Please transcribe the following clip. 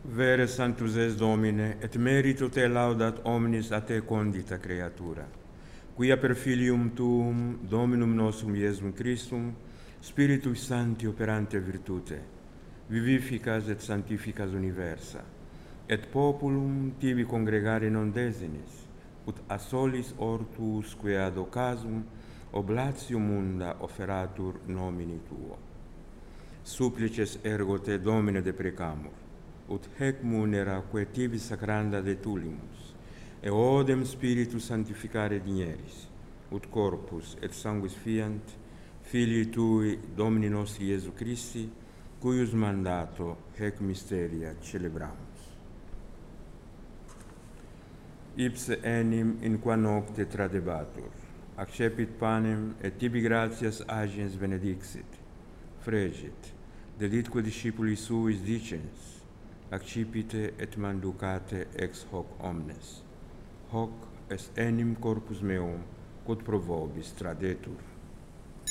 Vere sanctus es Domine, et merito te laudat omnis a te condita creatura, quia per filium tuum, Dominum nostrum Iesum Christum, Spiritus Sancti operante virtute, vivificas et sanctificas universa, et populum tibi congregare non desinis, ut a solis ortus quae ad occasum oblatium munda offeratur nomini tuo. Supplices ergo te, Domine, deprecamur, ut hec munera quae tibi sacranda detulimus, et odem Spiritus sanctificare digneris, ut corpus et sanguis fiant, Filii Tui, Domini nostri Iesu Christi, cuius mandato hec mysteria celebramus. Ipse enim in qua nocte tradebatur, accepit panem et tibi gratias agens benedixit, fregit, deditque discipulis suis dicens, accipite et manducate ex hoc omnes. Hoc est enim corpus meum, quod pro vobis tradetur.